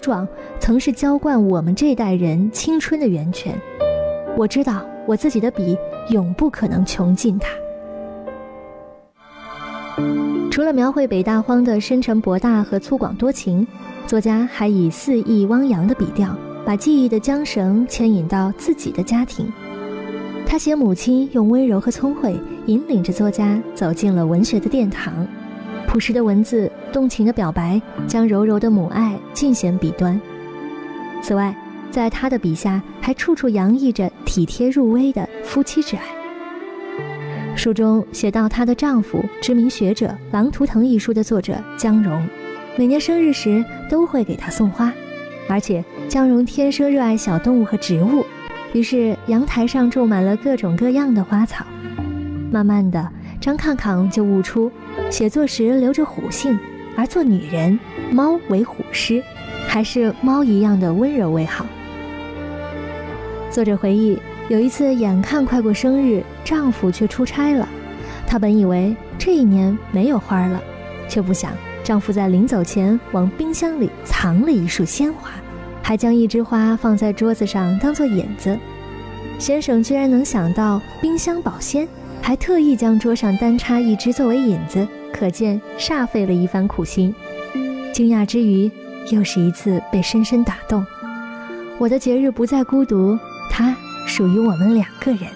壮曾是浇灌我们这代人青春的源泉。我知道我自己的笔永不可能穷尽它。除了描绘北大荒的深沉博大和粗犷多情，作家还以肆意汪洋的笔调，把记忆的缰绳牵引到自己的家庭。他写母亲用温柔和聪慧引领着作家走进了文学的殿堂，朴实的文字，动情的表白，将柔柔的母爱尽显笔端。此外，在他的笔下还处处洋溢着体贴入微的夫妻之爱。书中写到她的丈夫知名学者《狼图腾》一书的作者江蓉，每年生日时都会给她送花，而且江蓉天生热爱小动物和植物，于是阳台上种满了各种各样的花草。慢慢的，张抗抗就悟出写作时留着虎性，而做女人猫为虎师，还是猫一样的温柔为好。作者回忆，有一次眼看快过生日，丈夫却出差了，她本以为这一年没有花了，却不想丈夫在临走前往冰箱里藏了一束鲜花，还将一枝花放在桌子上当作引子。先生居然能想到冰箱保鲜，还特意将桌上单插一枝作为引子，可见煞费了一番苦心。惊讶之余，又是一次被深深打动。我的节日不再孤独，它属于我们2个人。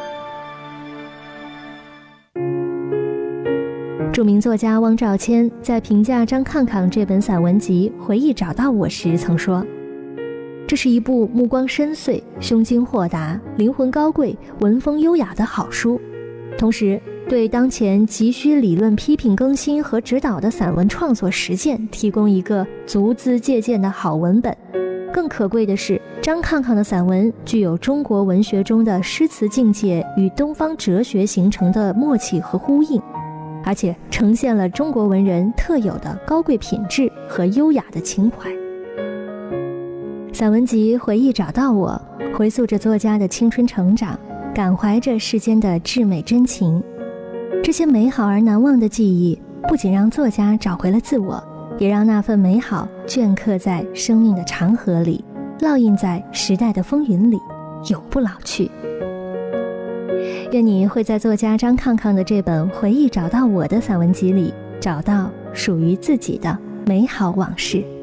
著名作家汪兆谦在评价张抗抗这本散文集《回忆找到我》时曾说，这是一部目光深邃、胸襟豁达、灵魂高贵、文风优雅的好书，同时对当前急需理论批评更新和指导的散文创作实践提供一个足资借鉴的好文本。更可贵的是，张抗抗的散文具有中国文学中的诗词境界与东方哲学形成的默契和呼应，而且呈现了中国文人特有的高贵品质和优雅的情怀。散文集《回忆找到我》回溯着作家的青春成长，感怀着世间的至美真情。这些美好而难忘的记忆，不仅让作家找回了自我，也让那份美好镌刻在生命的长河里，烙印在时代的风云里，永不老去。愿你会在作家张抗抗的这本《回忆找到我》的散文集里，找到属于自己的美好往事。